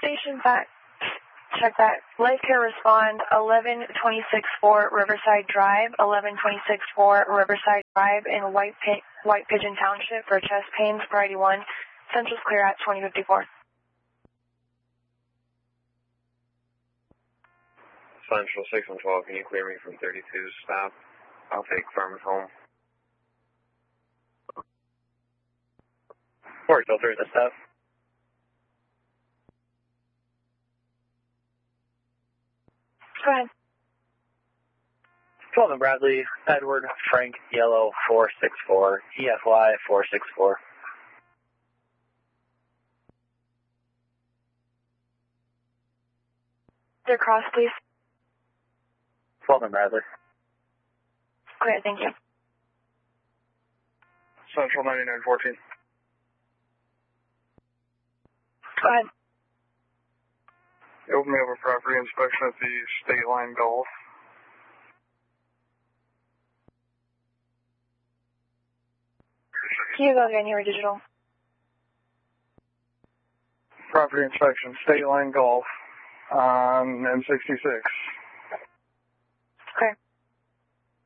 Station back. Check that. Life Care respond 11-26-4 Riverside Drive, 11-26-4 Riverside Drive in White Pigeon Township for chest pains, priority 1. Central's clear at 2054. Central 612, can you clear me from 32 stop? I'll take Farmers home. Port filter, the stop. Go ahead. 12 and Bradley, Edward, Frank, Yellow, 464, EFY 464. Their cross, please. 12 and Bradley. Clear, thank you. Central 9914. Go ahead. Open me over property inspection at the State Line Golf. Can you go again? You were digital. Property inspection, State Line Golf on M66. Okay.